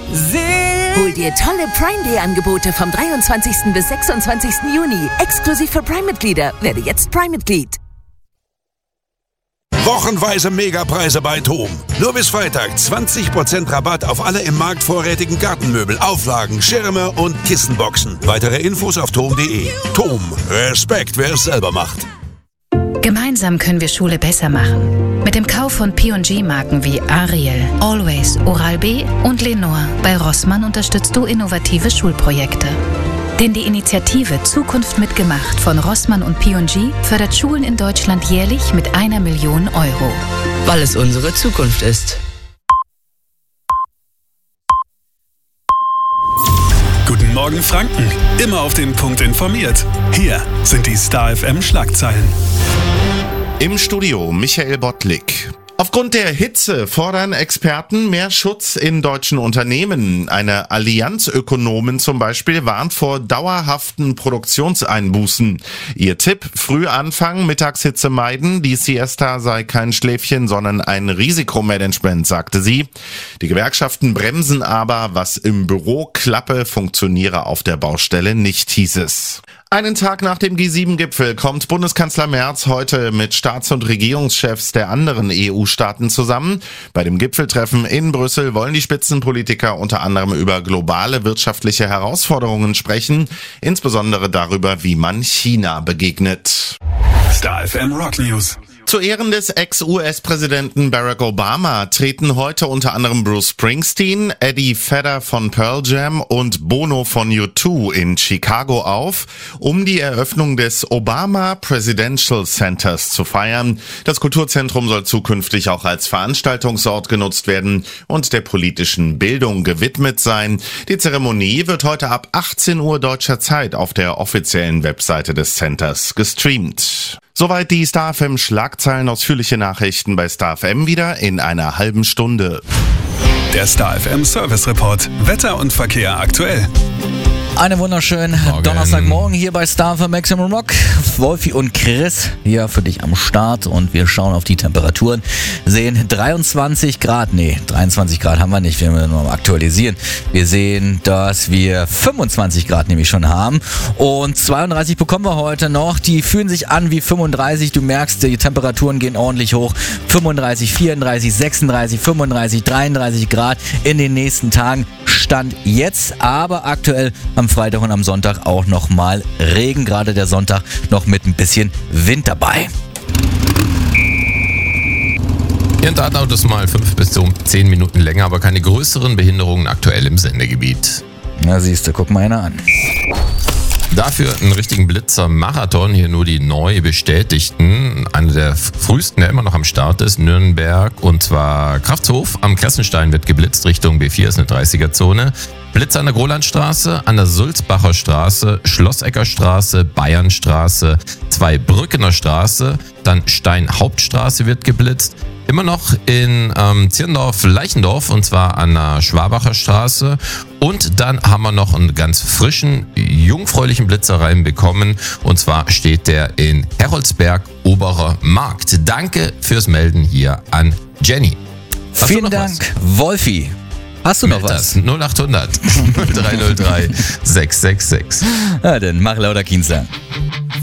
Hol dir tolle Prime Day Angebote vom 23. bis 26. Juni. Exklusiv für Prime-Mitglieder. Werde jetzt Prime-Mitglied. Wochenweise Megapreise bei TOM. Nur bis Freitag 20% Rabatt auf alle im Markt vorrätigen Gartenmöbel, Auflagen, Schirme und Kissenboxen. Weitere Infos auf tom.de. TOM. Respekt, wer es selber macht. Gemeinsam können wir Schule besser machen. Mit dem Kauf von P&G-Marken wie Ariel, Always, Oral-B und Lenore. Bei Rossmann unterstützt du innovative Schulprojekte. Denn die Initiative Zukunft mitgemacht von Rossmann und P&G fördert Schulen in Deutschland jährlich mit 1 Million Euro. Weil es unsere Zukunft ist. Guten Morgen Franken, immer auf den Punkt informiert. Hier sind die Star FM Schlagzeilen. Im Studio Michael Bottlik. Aufgrund der Hitze fordern Experten mehr Schutz in deutschen Unternehmen. Eine Allianz Ökonomen zum Beispiel warnt vor dauerhaften Produktionseinbußen. Ihr Tipp: früh anfangen, Mittagshitze meiden. Die Siesta sei kein Schläfchen, sondern ein Risikomanagement, sagte sie. Die Gewerkschaften bremsen aber, was im Büro klappe, funktioniere auf der Baustelle nicht, hieß es. Einen Tag nach dem G7-Gipfel kommt Bundeskanzler Merz heute mit Staats- und Regierungschefs der anderen EU-Staaten zusammen. Bei dem Gipfeltreffen in Brüssel wollen die Spitzenpolitiker unter anderem über globale wirtschaftliche Herausforderungen sprechen, insbesondere darüber, wie man China begegnet. Star FM Rock News. Zu Ehren des Ex-US-Präsidenten Barack Obama treten heute unter anderem Bruce Springsteen, Eddie Vedder von Pearl Jam und Bono von U2 in Chicago auf, um die Eröffnung des Obama Presidential Centers zu feiern. Das Kulturzentrum soll zukünftig auch als Veranstaltungsort genutzt werden und der politischen Bildung gewidmet sein. Die Zeremonie wird heute ab 18 Uhr deutscher Zeit auf der offiziellen Webseite des Centers gestreamt. Soweit die Star FM Schlagzeilen. Ausführliche Nachrichten bei Star FM wieder in einer halben Stunde. Der Star FM Service Report. Wetter und Verkehr aktuell. Einen wunderschönen Donnerstagmorgen hier bei Star FM Maximum Rock. Wolfi und Chris hier für dich am Start und wir schauen auf die Temperaturen. Sehen 23 Grad, 23 Grad haben wir nicht, wir müssen nur aktualisieren. Wir sehen, dass wir 25 Grad nämlich schon haben und 32 bekommen wir heute noch. Die fühlen sich an wie 35, du merkst, die Temperaturen gehen ordentlich hoch. 35, 34, 36, 35, 33 Grad in den nächsten Tagen. Stand jetzt, aber aktuell am Freitag und am Sonntag auch nochmal Regen, gerade der Sonntag noch mit ein bisschen Wind dabei. Hier und da dauert es mal 5 bis 10 Minuten länger, aber keine größeren Behinderungen aktuell im Sendegebiet. Na siehst du, guck mal einer an. Dafür einen richtigen Blitzer-Marathon, hier nur die neu bestätigten. Einer der frühesten, der immer noch am Start ist, Nürnberg, und zwar Kraftshof am Kessenstein wird geblitzt, Richtung B4 ist eine 30er-Zone. Blitzer an der Grolandstraße, an der Sulzbacher Straße, Schlossecker Straße, Bayernstraße, Zweibrückener Straße, dann Stein-Hauptstraße wird geblitzt. Immer noch in Zirndorf-Leichendorf, und zwar an der Schwabacher Straße. Und dann haben wir noch einen ganz frischen, jungfräulichen Blitzer reinbekommen. Und zwar steht der in Heroldsberg, Oberer Markt. Danke fürs Melden hier an Jenny. Vielen Dank, Wolfi. Hast du noch was? 0800 0303 666. Ja, dann mach lauter Kienzler.